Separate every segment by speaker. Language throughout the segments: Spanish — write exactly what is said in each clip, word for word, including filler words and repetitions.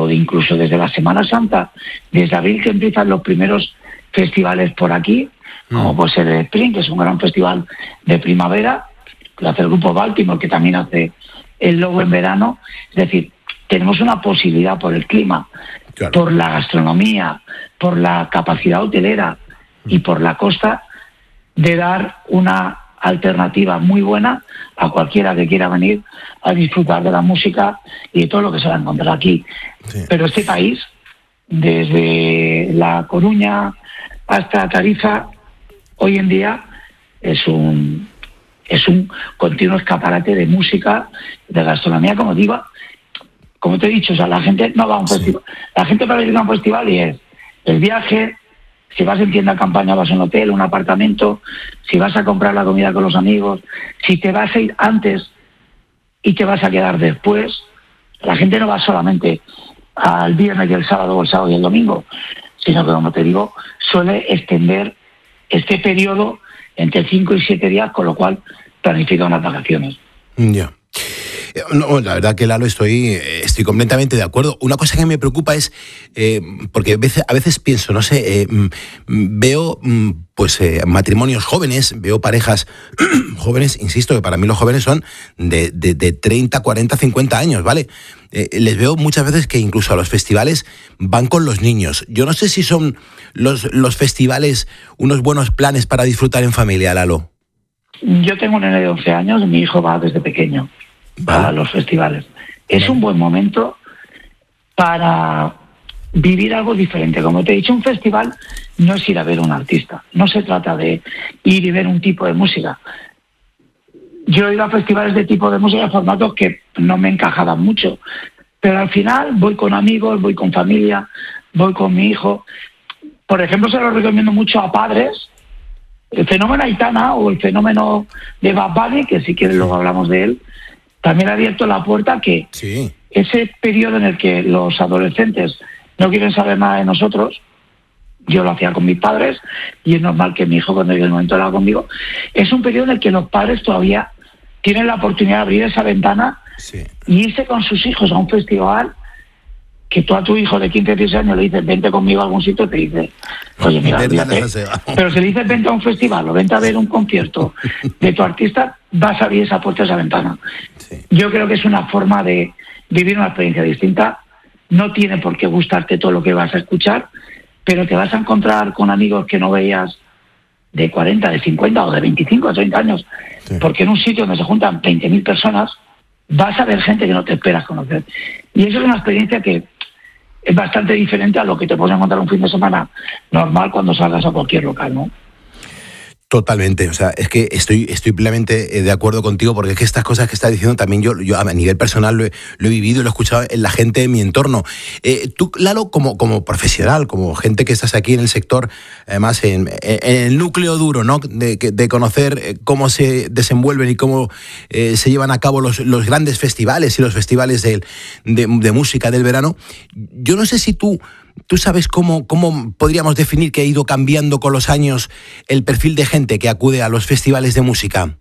Speaker 1: o incluso desde la Semana Santa, desde abril que empiezan los primeros festivales por aquí, mm. como puede ser el Spring, que es un gran festival de primavera, que hace el grupo Baltimore, que también hace el Lobo en verano. Es decir, tenemos una posibilidad por el clima, claro, por la gastronomía, por la capacidad hotelera mm. y por la costa, de dar una alternativa muy buena a cualquiera que quiera venir a disfrutar de la música y de todo lo que se va a encontrar aquí. Sí. Pero este país, desde La Coruña hasta Tarifa, hoy en día es un es un continuo escaparate de música, de gastronomía, como digo, como te he dicho. O sea, la gente no va a un sí. festival, la gente para ir a un festival y es el viaje. Si vas en tienda de campaña, vas a un hotel, un apartamento. Si vas a comprar la comida con los amigos, si te vas a ir antes y te vas a quedar después. La gente no va solamente al viernes y el sábado, o el sábado y el domingo, sino que, como te digo, suele extender este periodo entre cinco y siete días, con lo cual planifica unas vacaciones.
Speaker 2: Ya. Yeah. No, la verdad que, Lalo, estoy, estoy completamente de acuerdo. Una cosa que me preocupa es, eh, porque a veces, a veces pienso, no sé, eh, veo pues eh, matrimonios jóvenes, veo parejas jóvenes, insisto que para mí los jóvenes son de, de, de treinta, cuarenta, cincuenta años, ¿vale? Eh, les veo muchas veces que incluso a los festivales van con los niños. Yo no sé si son los, los festivales unos buenos planes para disfrutar en familia, Lalo.
Speaker 1: Yo tengo un nene de once años y mi hijo va desde pequeño a los festivales. Es un buen momento para vivir algo diferente. Como te he dicho, un festival no es ir a ver a un artista. No se trata de ir y ver un tipo de música. Yo he ido a festivales de tipo de música, formatos que no me encajaban mucho. Pero al final voy con amigos, voy con familia, voy con mi hijo. Por ejemplo, se lo recomiendo mucho a padres. El fenómeno Aitana o el fenómeno de Bad Bunny, que si quieres luego hablamos de él, también ha abierto la puerta que sí. ese periodo en el que los adolescentes no quieren saber nada de nosotros, yo lo hacía con mis padres y es normal que mi hijo cuando llegue el momento haga conmigo, es un periodo en el que los padres todavía tienen la oportunidad de abrir esa ventana sí. y irse con sus hijos a un festival que tú a tu hijo de quince, dieciséis años le dices vente conmigo a algún sitio, te dice oye mira, olvídate. Pero si le dices vente a un festival o vente a ver un concierto de tu artista, vas a abrir esa puerta, esa ventana. Sí. Yo creo que es una forma de vivir una experiencia distinta. No tiene por qué gustarte todo lo que vas a escuchar, pero te vas a encontrar con amigos que no veías de cuarenta, de cincuenta o de veinticinco, de treinta años, sí. porque en un sitio donde se juntan veinte mil personas vas a ver gente que no te esperas conocer. Y eso es una experiencia que es bastante diferente a lo que te puedes encontrar un fin de semana normal cuando salgas a cualquier local, ¿no?
Speaker 2: Totalmente, o sea, es que estoy, estoy plenamente de acuerdo contigo, porque es que estas cosas que estás diciendo también yo, yo a nivel personal lo he, lo he vivido y lo he escuchado en la gente de mi entorno. Eh, tú, Lalo, como, como profesional, como gente que estás aquí en el sector, además en, en el núcleo duro, ¿no? De, de conocer cómo se desenvuelven y cómo eh, se llevan a cabo los, los grandes festivales y los festivales de, de, de música del verano. Yo no sé si tú... ¿Tú sabes cómo, cómo podríamos definir que ha ido cambiando con los años el perfil de gente que acude a los festivales de música?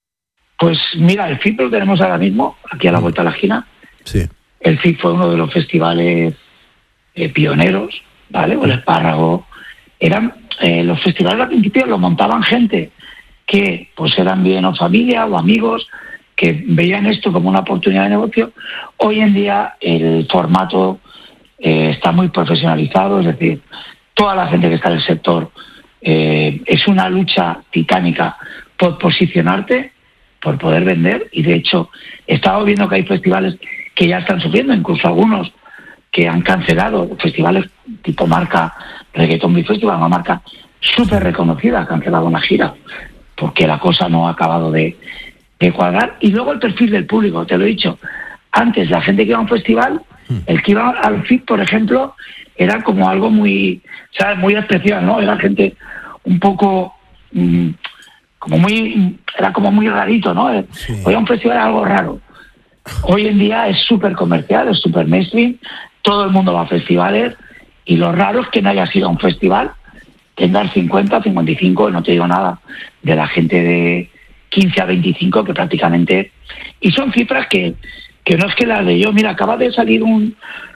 Speaker 1: Pues mira, el F I P lo tenemos ahora mismo, aquí a la vuelta de la esquina.
Speaker 2: Sí.
Speaker 1: El F I P fue uno de los festivales eh, pioneros, ¿vale? O el Espárrago. Eran, eh, los festivales al principio los montaban gente que pues eran bien o familia o amigos, que veían esto como una oportunidad de negocio. Hoy en día el formato... Eh, está muy profesionalizado, es decir, toda la gente que está en el sector eh, es una lucha titánica por posicionarte, por poder vender, y de hecho he estado viendo que hay festivales que ya están sufriendo, incluso algunos que han cancelado, festivales tipo marca Reggaeton Beat Festival, una marca súper reconocida, ha cancelado una gira porque la cosa no ha acabado de, de cuadrar. Y luego el perfil del público, te lo he dicho, antes la gente que iba a un festival, el que iba al F I P, por ejemplo, era como algo muy, ¿sabes? Muy especial, ¿no? Era gente un poco, mmm, como muy, era como muy rarito, ¿no? Sí. Hoy a un festival era algo raro. Hoy en día es súper comercial, es súper mainstream, todo el mundo va a festivales, y lo raro es que no haya sido a un festival, tengas cincuenta, cincuenta y cinco, no te digo nada de la gente de quince a veinticinco, que prácticamente, y son cifras que que no es que las de yo, mira, acaba de salir un,